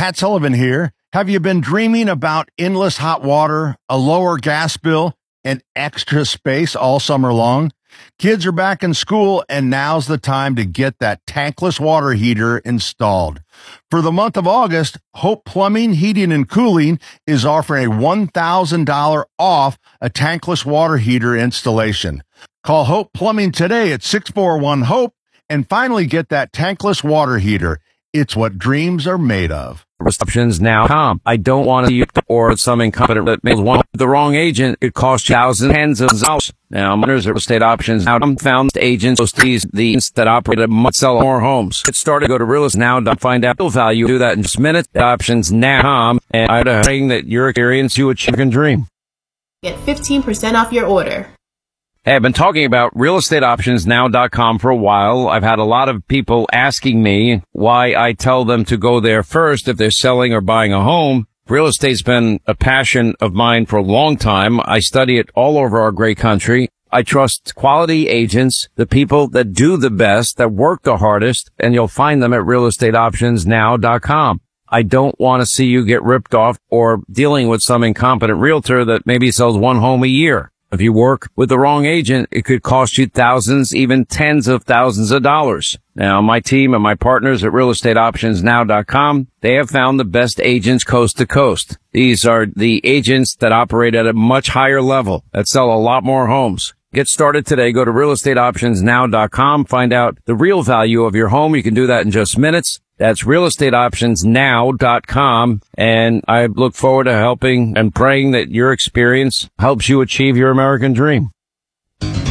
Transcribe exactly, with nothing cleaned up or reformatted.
Pat Sullivan here. Have you been dreaming about endless hot water, a lower gas bill, and extra space all summer long? Kids are back in school, and now's the time to get that tankless water heater installed. For the month of August, Hope Plumbing, Heating, and Cooling is offering a one thousand dollars off a tankless water heater installation. Call Hope Plumbing today at six four one HOPE and finally get that tankless water heater. It's what dreams are made of. Options now. Com. I don't want to use or some incompetent that may want the wrong agent. It costs thousands, tens of dollars. Now, there's real estate options now. I'm found agents, these, these that operate at much sell more homes. Get started. Go to realist now to find out the value. Do that in just minutes. Options now. And I'm praying that your experience, you achieve your dream. Get fifteen percent off your order. Hey, I've been talking about real estate options now dot com for a while. I've had a lot of people asking me why I tell them to go there first if they're selling or buying a home. Real estate's been a passion of mine for a long time. I study it all over our great country. I trust quality agents, the people that do the best, that work the hardest, and you'll find them at real estate options now dot com. I don't want to see you get ripped off or dealing with some incompetent realtor that maybe sells one home a year. If you work with the wrong agent, it could cost you thousands, even tens of thousands of dollars. Now, my team and my partners at real estate options now dot com, they have found the best agents coast to coast. These are the agents that operate at a much higher level, that sell a lot more homes. Get started today. Go to real estate options now dot com. Find out the real value of your home. You can do that in just minutes. That's real estate options now dot com. And I look forward to helping and praying that your experience helps you achieve your American dream.